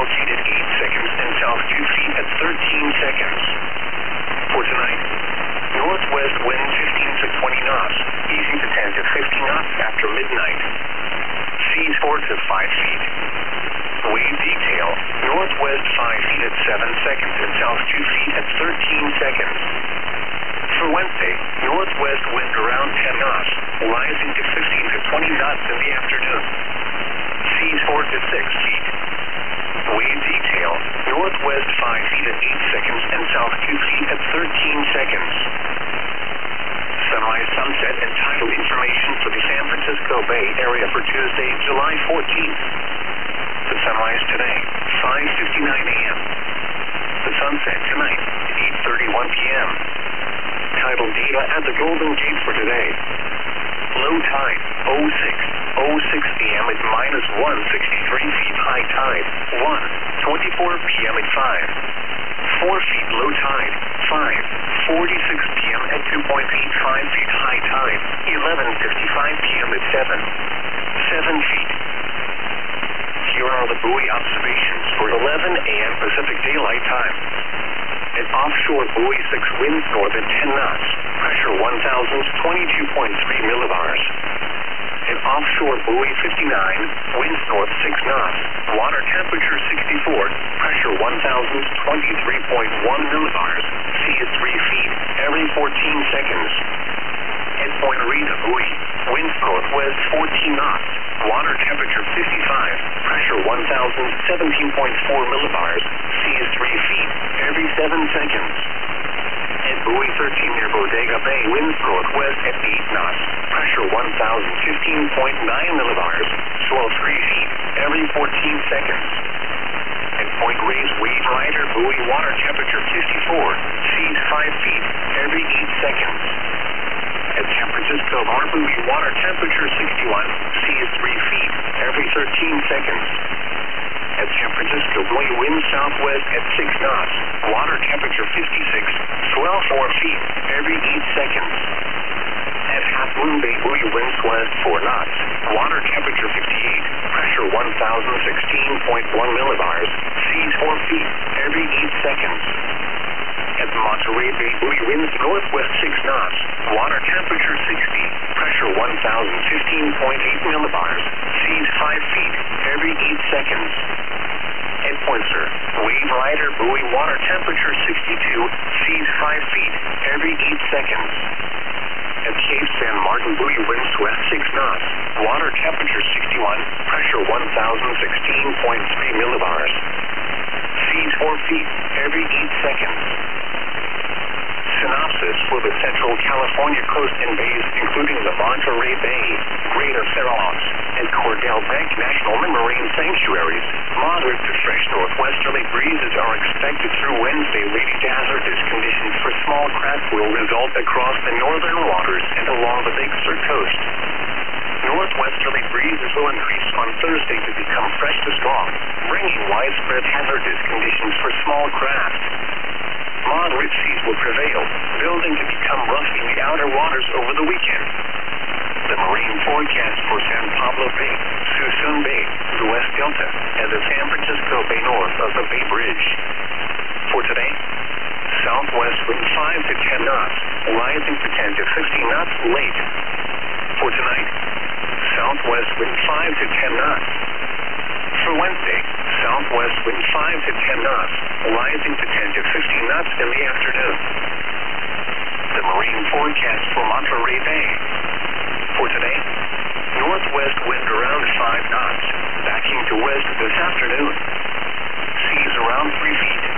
feet at 8 seconds and south 2 feet at 13 seconds. For tonight, northwest wind 15 to 20 knots, easing to 10 to 15 knots after midnight. Seas 4 to 5 feet. Wave detail, northwest 5 feet at 7 seconds and south 2 feet at 13 seconds. For Wednesday, northwest wind around 10 knots, rising to 15 to 20 knots in the afternoon. Seas 4 to 6 feet. Wave detail, northwest 5 feet at 8 seconds and south 2 feet at 13 seconds. Sunrise, sunset, and tidal information for the San Francisco Bay Area for Tuesday, July 14th. The sunrise today, 5:59 a.m. The sunset tonight, 8:31 p.m. Tidal data at the Golden Gate for today. Low tide, 06 p.m. at minus 163 feet. High tide, 1:24 p.m. at 4 feet. Low tide, 5:46 p.m. at 2.85 feet. High tide, 11:55 p.m. at 7 feet. Here are the buoy observations for 11 a.m. Pacific Daylight Time. An offshore buoy 6 winds north at 10 knots, pressure 1,022.3 millibars. An offshore buoy 59, winds north 6 knots, water temperature 64, pressure 1,023.1 millibars, sea is 3 feet every 14 seconds. At Point Rita buoy, winds northwest 14 knots, water temperature 55, pressure 1,017.4 millibars, sea is 3 feet every 7 seconds. At buoy 13 near Bodega Bay, winds northwest at 8 knots, pressure 1,015.9 millibars, swell 3 feet every 14 seconds. At Point Reyes Wave Rider buoy, water temperature 54, seas 5 feet every 8 seconds. At San Francisco Bar buoy, water temperature 61, sea is 3 feet every 13 seconds. At San Francisco buoy, wind southwest at 6 knots, water temperature 56, swell 4 feet every 8 seconds. At Half Moon Bay buoy, winds west 4 knots, water temperature 58, pressure 1,016.1 millibars, seas 4 feet every 8 seconds. At Monterey Bay buoy, winds northwest 6 knots, water temperature 60, pressure 1,015.8 millibars, seas 5 feet every 8 seconds. At Point Sur, Wave Rider buoy, water temperature 62, seas 5 feet every 8 seconds. At Cape San Martin buoy, winds west 6 knots, water temperature 61, pressure 1,016.3 millibars, seas 4 feet every 8 seconds. Synopsis for the Central California coast and bays, including the Monterey Bay, Greater Fair Oaks, and Cordell Bank National Marine Sanctuaries. Moderate to fresh northwesterly breezes are expected through Wednesday, leading to hazardous conditions for small craft will result across the northern waters and along the Big Sur coast. Northwesterly breezes will increase on Thursday to become fresh to strong, bringing widespread hazardous conditions for small craft. Moderate seas will prevail, building to become rough in the outer waters over the weekend. The marine forecast for San Pablo Bay, Suisun Bay, the West Delta, and the San Francisco Bay north of the Bay Bridge. For today, southwest wind 5 to 10 knots, rising to 10 to 15 knots late. For tonight, southwest wind 5 to 10 knots. For Wednesday, southwest wind 5 to 10 knots, rising to 10 to 15 knots in the afternoon. The marine forecast for Monterey Bay. For today, northwest wind around 5 knots, backing to west this afternoon. Seas around 3 feet.